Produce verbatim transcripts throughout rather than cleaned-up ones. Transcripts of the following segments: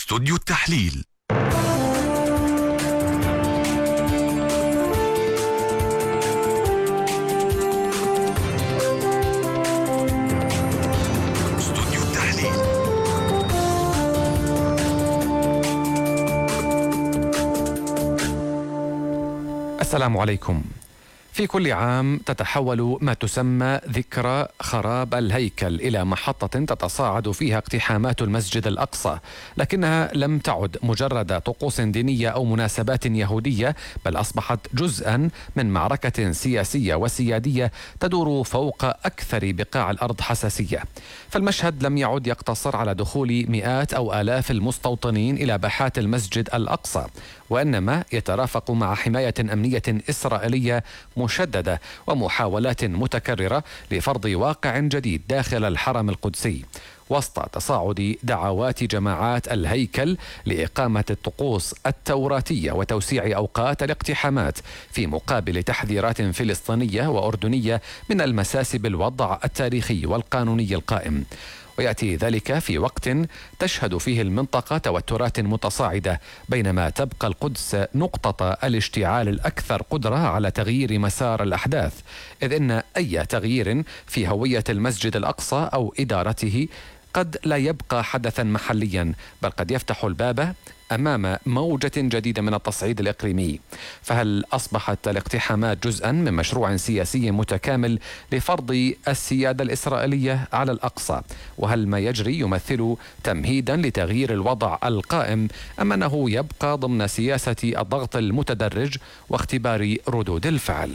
استوديو التحليل. استوديو التحليل. السلام عليكم. في كل عام تتحول ما تسمى ذكرى خراب الهيكل إلى محطة تتصاعد فيها اقتحامات المسجد الأقصى، لكنها لم تعد مجرد طقوس دينية أو مناسبات يهودية، بل أصبحت جزءا من معركة سياسية وسيادية تدور فوق أكثر بقاع الأرض حساسية. فالمشهد لم يعد يقتصر على دخول مئات أو آلاف المستوطنين إلى باحات المسجد الأقصى، وإنما يترافق مع حماية أمنية إسرائيلية مشددة ومحاولات متكررة لفرض واقع جديد داخل الحرم القدسي، وسط تصاعد دعوات جماعات الهيكل لإقامة الطقوس التوراتية وتوسيع أوقات الاقتحامات، في مقابل تحذيرات فلسطينية وأردنية من المساس بالوضع التاريخي والقانوني القائم. ويأتي ذلك في وقت تشهد فيه المنطقة توترات متصاعدة، بينما تبقى القدس نقطة الاشتعال الأكثر قدرة على تغيير مسار الأحداث، إذ إن أي تغيير في هوية المسجد الأقصى أو إدارته قد لا يبقى حدثا محليا، بل قد يفتح الباب أمام موجة جديدة من التصعيد الإقليمي. فهل أصبحت الاقتحامات جزءا من مشروع سياسي متكامل لفرض السيادة الإسرائيلية على الأقصى؟ وهل ما يجري يمثل تمهيدا لتغيير الوضع القائم، أم أنه يبقى ضمن سياسة الضغط المتدرج واختبار ردود الفعل؟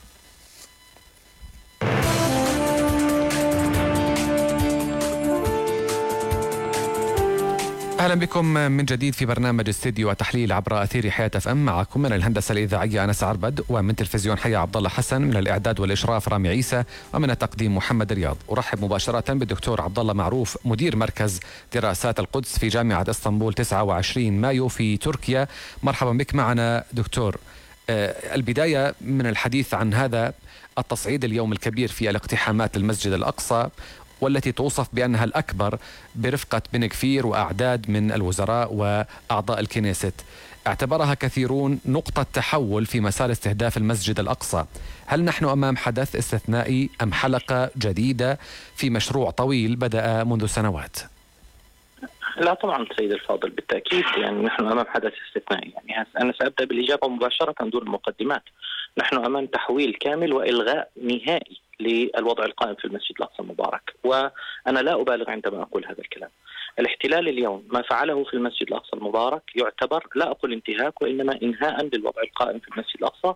أهلا بكم من جديد في برنامج استديو وتحليل عبر أثير حياة اف ام. معكم من الهندسة الإذاعية أنس عربد، ومن تلفزيون حياة عبد الله حسن، من الإعداد والإشراف رامي عيسى، ومن التقديم محمد رياض. أرحب مباشرة بالدكتور عبد الله معروف، مدير مركز دراسات القدس في جامعة اسطنبول تسعة وعشرين مايو في تركيا. مرحبا بك معنا دكتور. آه البداية من الحديث عن هذا التصعيد اليوم الكبير في الاقتحامات للمسجد الأقصى، والتي توصف بأنها الأكبر برفقة بن كفير وأعداد من الوزراء وأعضاء الكنيست. اعتبرها كثيرون نقطة تحول في مسار استهداف المسجد الأقصى. هل نحن أمام حدث استثنائي أم حلقة جديدة في مشروع طويل بدأ منذ سنوات؟ لا طبعا سيد الفاضل، بالتأكيد يعني نحن أمام حدث استثنائي. يعني أنا سأبدأ بالإجابة مباشرة دون المقدمات. نحن أمام تحويل كامل وإلغاء نهائي للوضع القائم في المسجد الأقصى المبارك، وأنا لا أبالغ عندما أقول هذا الكلام. الاحتلال اليوم ما فعله في المسجد الأقصى المبارك يعتبر لا أقول انتهاك، وإنما إنهاء للوضع القائم في المسجد الأقصى،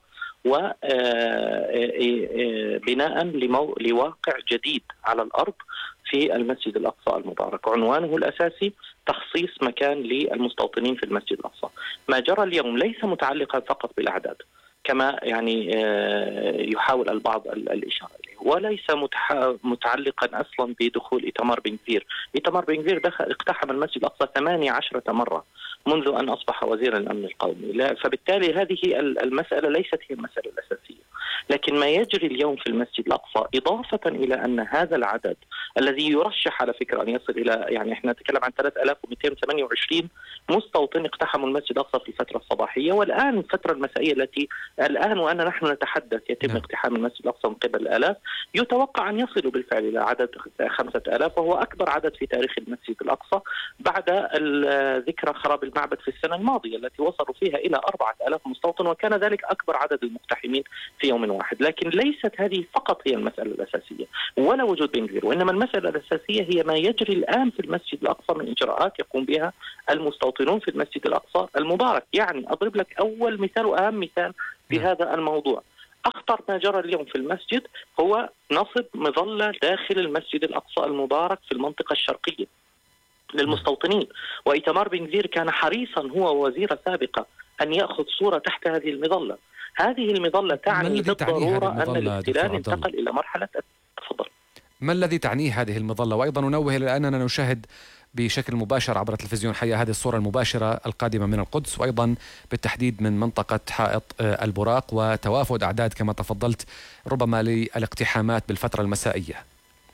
وبناء لواقع جديد على الأرض في المسجد الأقصى المبارك. عنوانه الأساسي تخصيص مكان للمستوطنين في المسجد الأقصى. ما جرى اليوم ليس متعلقا فقط بالأعداد كما يعني يحاول البعض الإشارة إليه، وليس متعلقا أصلا بدخول إيتمار بن كفير. إيتمار بن كفير دخل اقتحم المسجد الأقصى ثمانية عشرة مرة منذ أن أصبح وزيرا الأمن القومي، فبالتالي هذه المسألة ليست هي المسألة الأساسية. لكن ما يجري اليوم في المسجد الأقصى، إضافة إلى أن هذا العدد الذي يرشح على فكرة أن يصل إلى، يعني إحنا نتكلم عن ثلاثة آلاف ومئتين وثمانية وعشرين مستوطن اقتحموا المسجد الأقصى في الفترة الصباحية، والآن الفترة المسائية التي الآن وأنا نحن نتحدث يتم نعم. اقتحام المسجد الأقصى من قبل الآلاف. يتوقع أن يصلوا بالفعل إلى عدد خمسة آلاف، وهو أكبر عدد في تاريخ المسجد الأقصى بعد ذكرى خراب المعبد في السنة الماضية التي وصلوا فيها إلى أربعة آلاف مستوطن، وكان ذلك أكبر عدد المقتحمين في يوم واحد. لكن ليست هذه فقط هي المسألة الأساسية ولا وجود بن كفير، وإنما المسألة الأساسية هي ما يجري الآن في المسجد الأقصى من إجراءات يقوم بها المستوطنون في المسجد الأقصى المبارك. يعني أضرب لك أول مثال وأهم مثال في هذا الموضوع. أخطر ما جرى اليوم في المسجد هو نصب مظلة داخل المسجد الأقصى المبارك في المنطقة الشرقية للمستوطنين، وإيتمار بن كفير كان حريصا هو ووزيرة سابقة أن يأخذ صورة تحت هذه المظلة. هذه المظلة تعني بالضرورة أن الاحتلال انتقل إلى مرحلة. تفضل. ما الذي تعنيه هذه المظلة؟ وأيضا ننوه إلى أننا نشاهد بشكل مباشر عبر تلفزيون حياة هذه الصورة المباشرة القادمة من القدس، وأيضا بالتحديد من منطقة حائط البراق، وتوافد أعداد كما تفضلت ربما للاقتحامات بالفترة المسائية.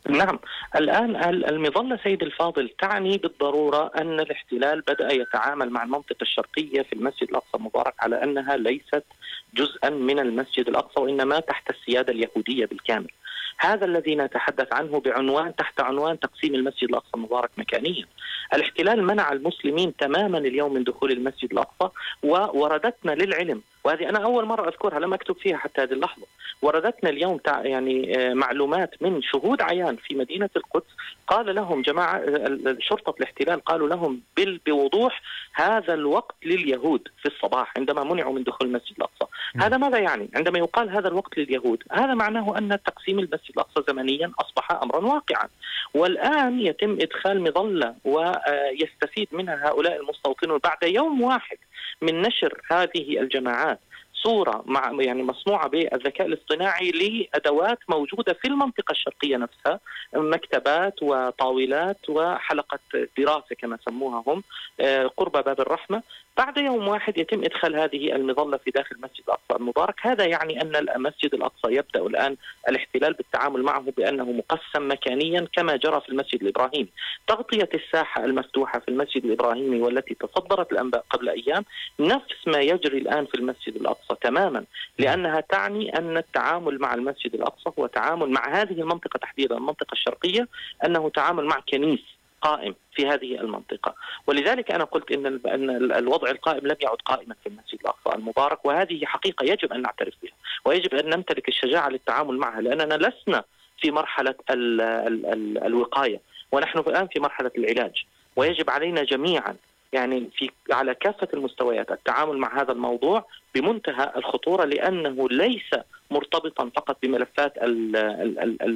نعم، الآن المظلة سيد الفاضل تعني بالضرورة أن الاحتلال بدأ يتعامل مع المنطقة الشرقية في المسجد الأقصى المبارك على أنها ليست جزءا من المسجد الأقصى وإنما تحت السيادة اليهودية بالكامل. هذا الذي نتحدث عنه بعنوان تحت عنوان تقسيم المسجد الأقصى المبارك مكانيا. الاحتلال منع المسلمين تماما اليوم من دخول المسجد الأقصى، ووردتنا للعلم، وهذه أنا أول مرة أذكرها لم أكتب فيها حتى هذه اللحظة، وردتنا اليوم يعني معلومات من شهود عيان في مدينة القدس قال لهم جماعة شرطة الاحتلال قالوا لهم بوضوح هذا الوقت لليهود في الصباح عندما منعوا من دخول المسجد الأقصى. هذا ماذا يعني؟ عندما يقال هذا الوقت لليهود هذا معناه أن تقسيم المسجد الأقصى زمنيا أصبح أمرا واقعا، والآن يتم إدخال مظلة ويستفيد منها هؤلاء المستوطنون بعد يوم واحد من نشر هذه الجماعات صورة مع يعني مصنوعة بالذكاء الاصطناعي لأدوات موجودة في المنطقة الشرقية نفسها، مكتبات وطاولات وحلقة دراسة كما سموها هم قرب باب الرحمة. بعد يوم واحد يتم إدخال هذه المظلة في داخل المسجد الأقصى المبارك. هذا يعني أن المسجد الأقصى يبدأ الآن الاحتلال بالتعامل معه بأنه مقسم مكانيا كما جرى في المسجد الإبراهيمي. تغطية الساحة المفتوحة في المسجد الإبراهيمي والتي تصدرت الأنباء قبل أيام نفس ما يجري الآن في المسجد الأقصى تماما، لأنها تعني أن التعامل مع المسجد الأقصى هو تعامل مع هذه المنطقة تحديدا المنطقة الشرقية أنه تعامل مع كنيس قائم في هذه المنطقة. ولذلك أنا قلت إن أن الوضع القائم لم يعد قائما في المسجد الأقصى المبارك، وهذه حقيقة يجب أن نعترف بها ويجب أن نمتلك الشجاعة للتعامل معها، لأننا لسنا في مرحلة ال ال ال الوقاية ونحن الآن في مرحلة العلاج، ويجب علينا جميعا يعني في على كافة المستويات التعامل مع هذا الموضوع بمنتهى الخطورة، لأنه ليس مرتبطا فقط بملفات ال ال ال ال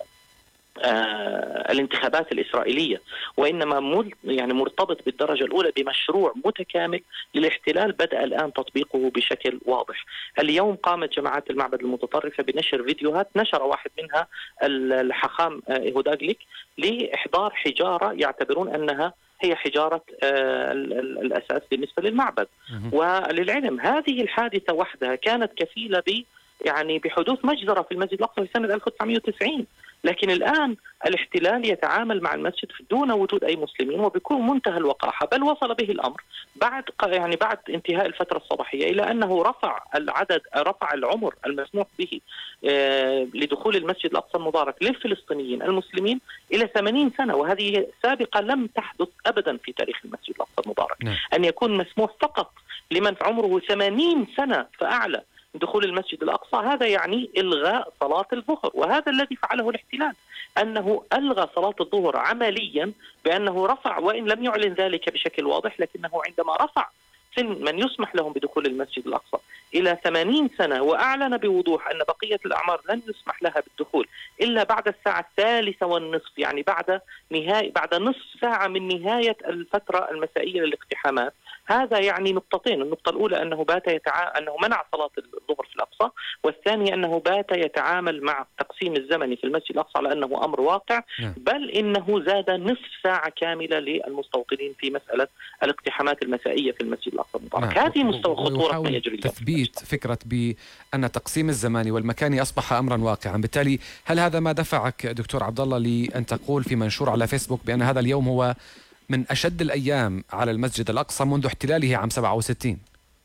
آه الانتخابات الإسرائيلية، وإنما يعني مرتبط بالدرجة الأولى بمشروع متكامل للاحتلال بدأ الآن تطبيقه بشكل واضح. اليوم قامت جماعات المعبد المتطرفة بنشر فيديوهات، نشر واحد منها الحاخام هوداغليك لإحضار حجارة يعتبرون أنها هي حجارة آه الأساس بالنسبة للمعبد. وللعلم هذه الحادثة وحدها كانت كفيلة ب يعني بحدوث مجزرة في المسجد الأقصى في سنة ألف وتسعمائة وتسعين، لكن الآن الاحتلال يتعامل مع المسجد دون وجود أي مسلمين وبيكون منتهى الوقاحة، بل وصل به الأمر بعد يعني بعد انتهاء الفترة الصباحية إلى أنه رفع العدد رفع العمر المسموح به آه لدخول المسجد الأقصى المبارك للفلسطينيين المسلمين إلى ثمانين سنة، وهذه سابقة لم تحدث أبدا في تاريخ المسجد الأقصى المبارك. نعم. أن يكون مسموح فقط لمن عمره ثمانين سنة فأعلى دخول المسجد الأقصى. هذا يعني إلغاء صلاة الظهر، وهذا الذي فعله الاحتلال، أنه ألغى صلاة الظهر عمليا بأنه رفع، وإن لم يعلن ذلك بشكل واضح، لكنه عندما رفع سن من يسمح لهم بدخول المسجد الأقصى إلى ثمانين سنة وأعلن بوضوح أن بقية الأعمار لن يسمح لها بالدخول إلا بعد الساعة الثالثة والنصف، يعني بعد نهاية بعد نصف ساعة من نهاية الفترة المسائية للاقتحامات. هذا يعني نقطتين، النقطة الأولى أنه بات يتع... أنه منع صلاة الظهر في الأقصى، والثانية أنه بات يتعامل مع التقسيم الزمني في المسجد الأقصى على أنه أمر واقع، بل إنه زاد نصف ساعة كاملة للمستوطنين في مسألة الاقتحامات المسائية في المسجد الأقصى المبارك. هذه مستوى خطورة ما يجري. تثبيت فكرة بأن التقسيم الزماني والمكاني أصبح أمرا واقعا، بالتالي هل هذا ما دفعك دكتور عبد الله لأن تقول في منشور على فيسبوك بأن هذا اليوم هو من أشد الأيام على المسجد الأقصى منذ احتلاله عام سبعة وستين؟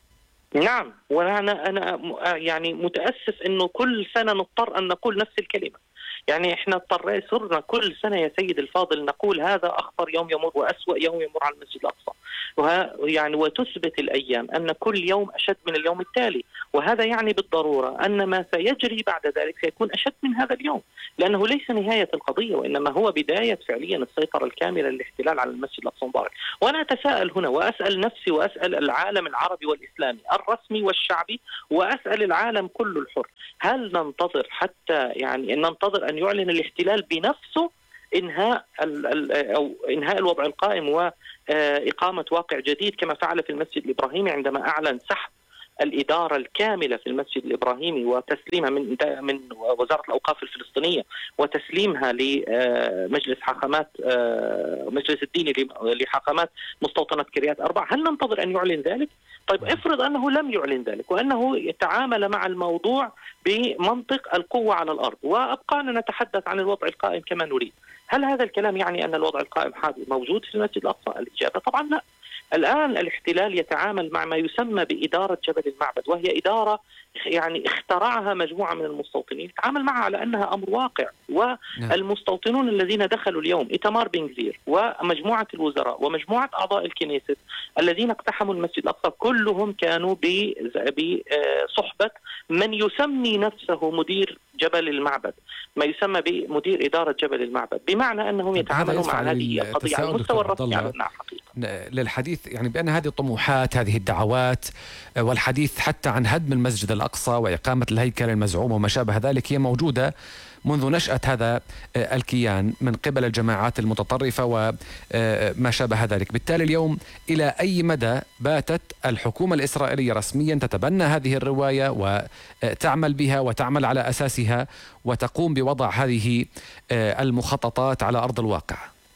نعم، وأنا أنا يعني متأسف إنه كل سنة نضطر أن نقول نفس الكلمة. يعني إحنا اضطرينا صرنا كل سنة يا سيد الفاضل نقول هذا أخطر يوم يمر وأسوأ يوم يمر على المسجد الأقصى، يعني وتثبت الأيام أن كل يوم أشد من اليوم التالي، وهذا يعني بالضرورة أن ما سيجري بعد ذلك سيكون أشد من هذا اليوم، لأنه ليس نهاية القضية وإنما هو بداية فعليا السيطرة الكاملة للاحتلال على المسجد الأقصى المبارك. وأنا أتساءل هنا وأسأل نفسي وأسأل العالم العربي والإسلامي الرسمي والشعبي وأسأل العالم كله الحر، هل ننتظر حتى يعني أن ننتظر أن يعلن الاحتلال بنفسه إنهاء أو إنهاء الوضع القائم وإقامة واقع جديد كما فعل في المسجد الإبراهيمي عندما أعلن سحب الإدارة الكاملة في المسجد الإبراهيمي وتسليمها من من وزارة الأوقاف الفلسطينية وتسليمها لمجلس حاخامات مجلس الديني لحاخامات مستوطنة كريات أربع، هل ننتظر أن يعلن ذلك؟ طيب افرض أنه لم يعلن ذلك وأنه يتعامل مع الموضوع بمنطق القوة على الأرض وأبقانا نتحدث عن الوضع القائم كما نريد، هل هذا الكلام يعني أن الوضع القائم موجود في المسجد الأقصى؟ الإجابة طبعا لا. الآن الاحتلال يتعامل مع ما يسمى بإدارة جبل المعبد، وهي إدارة يعني اخترعها مجموعة من المستوطنين، يتعامل معها على أنها أمر واقع. والمستوطنون الذين دخلوا اليوم إيتمار بن غفير ومجموعة الوزراء ومجموعة أعضاء الكنيست الذين اقتحموا المسجد الأقصى كلهم كانوا بصحبة من يسمي نفسه مدير جبل المعبد، ما يسمى بمدير إدارة جبل المعبد، بمعنى أنهم يتعاملون مع هذه القضية على المستوى الرسمي على حقيقة. للحديث يعني بأن هذه الطموحات، هذه الدعوات والحديث حتى عن هدم المسجد الأقصى وإقامة الهيكل المزعوم وما شابه ذلك هي موجودة منذ نشأة هذا الكيان من قبل الجماعات المتطرفة وما شابه ذلك. بالتالي اليوم إلى أي مدى باتت الحكومة الإسرائيلية رسميا تتبنى هذه الرواية وتعمل بها وتعمل على أساسها وتقوم بوضع هذه المخططات على أرض الواقع؟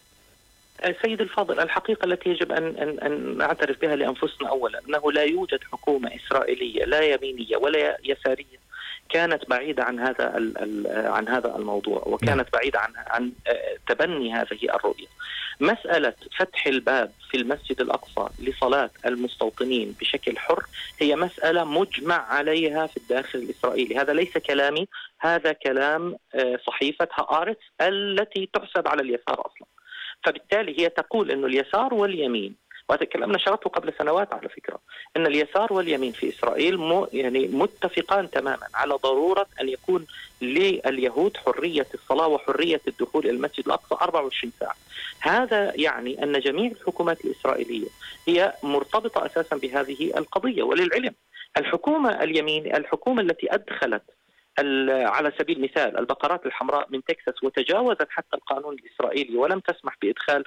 سيد الفاضل، الحقيقة التي يجب أن, أن, أن نعترف بها لأنفسنا أولا أنه لا يوجد حكومة إسرائيلية لا يمينية ولا يسارية كانت بعيدة عن هذا عن هذا الموضوع، وكانت بعيدة عن عن تبني هذه الرؤية. مسألة فتح الباب في المسجد الأقصى لصلاة المستوطنين بشكل حر هي مسألة مجمع عليها في الداخل الإسرائيلي، هذا ليس كلامي، هذا كلام صحيفة هآرتس التي تحسب على اليسار أصلا. فبالتالي هي تقول أن اليسار واليمين، وهذا الكلام نشرته قبل سنوات على فكرة، أن اليسار واليمين في إسرائيل مو يعني متفقان تماما على ضرورة أن يكون لليهود حرية الصلاة وحرية الدخول إلى المسجد الأقصى أربعة وعشرين ساعة. هذا يعني أن جميع الحكومات الإسرائيلية هي مرتبطة أساسا بهذه القضية. وللعلم الحكومة اليمين، الحكومة التي أدخلت على سبيل المثال البقرات الحمراء من تكساس وتجاوزت حتى القانون الإسرائيلي ولم تسمح بإدخال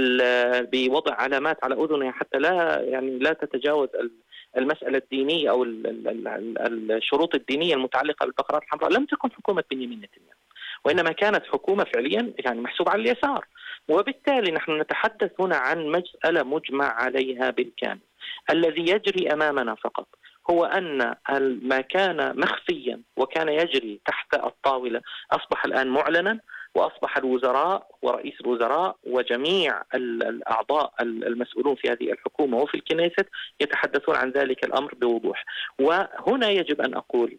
بوضع علامات على أذنها حتى لا يعني لا تتجاوز المسألة الدينية أو الشروط الدينية المتعلقة بالبقرات الحمراء، لم تكن حكومة بنيامين نتنياهو، وإنما كانت حكومة فعليا يعني محسوبة على اليسار. وبالتالي نحن نتحدث هنا عن مسألة مجمع عليها بالكامل. الذي يجري أمامنا فقط هو أن ما كان مخفيا وكان يجري تحت الطاولة أصبح الآن معلنا، وأصبح الوزراء ورئيس الوزراء وجميع الأعضاء المسؤولون في هذه الحكومة وفي الكنيست يتحدثون عن ذلك الأمر بوضوح. وهنا يجب أن أقول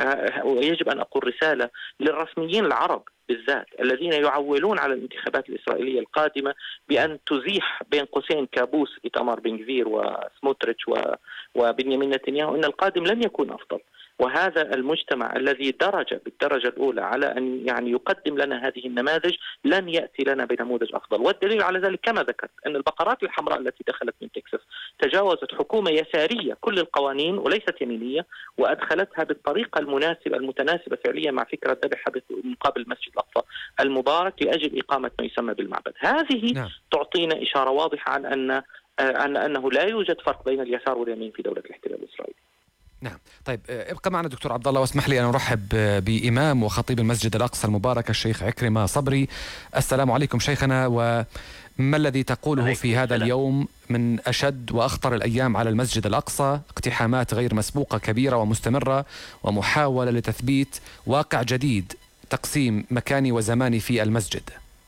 يجب أن أقول رسالة للرسميين العرب بالذات الذين يعولون على الانتخابات الإسرائيلية القادمة بأن تزيح بين قوسين كابوس إيتمار بن غفير وسموتريتش وبنيامين نتنياهو، إن القادم لن يكون أفضل. وهذا المجتمع الذي درج بالدرجة الأولى على أن يعني يقدم لنا هذه النماذج لن يأتي لنا بنموذج أفضل. والدليل على ذلك كما ذكرت أن البقرات الحمراء التي دخلت من تكساس تجاوزت حكومة يسارية كل القوانين وليست يمينية، وأدخلتها بالطريقة المناسبة المتناسبة فعليا مع فكرة ذبح مقابل المسجد الأقصى المبارك لأجل إقامة ما يسمى بالمعبد. هذه نعم. تعطينا إشارة واضحة عن أن عن أنه لا يوجد فرق بين اليسار واليمين في دولة الاحتلال الإسرائيلي. نعم. طيب ابقى معنا دكتور عبد الله، واسمح لي أن أرحب بإمام وخطيب المسجد الأقصى المبارك الشيخ عكرمة صبري. السلام عليكم شيخنا، وما الذي تقوله في هذا السلام. اليوم من أشد وأخطر الأيام على المسجد الأقصى، اقتحامات غير مسبوقة كبيرة ومستمرة ومحاولة لتثبيت واقع جديد، تقسيم مكاني وزماني في المسجد.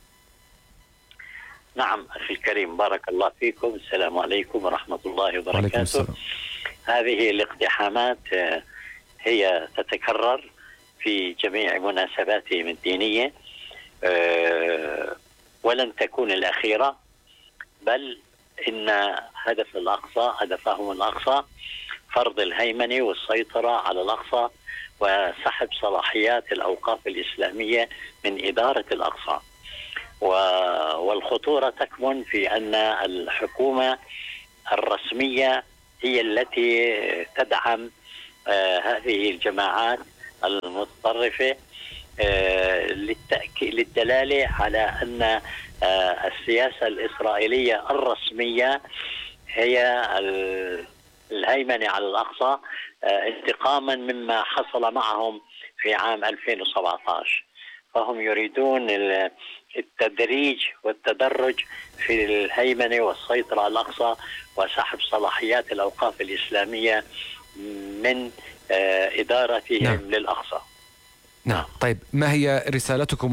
نعم أخي الكريم، بارك الله فيكم. السلام عليكم ورحمة الله وبركاته. هذه الاقتحامات هي تتكرر في جميع مناسباتهم الدينية ولن تكون الأخيرة، بل إن هدف الأقصى هدفهم الأقصى فرض الهيمنة والسيطرة على الأقصى وسحب صلاحيات الأوقاف الإسلامية من إدارة الأقصى. والخطورة تكمن في أن الحكومة الرسمية هي التي تدعم آه هذه الجماعات المتطرفة آه للدلالة على أن آه السياسة الإسرائيلية الرسمية هي الهيمنة على الأقصى انتقاما مما حصل معهم في عام ألفين وسبعة عشر. فهم يريدون التدريج والتدرج في الهيمنة والسيطرة على الأقصى وسحب صلاحيات الأوقاف الإسلامية من إدارتهم نعم. للأقصى. نعم. طيب ما هي رسالتكم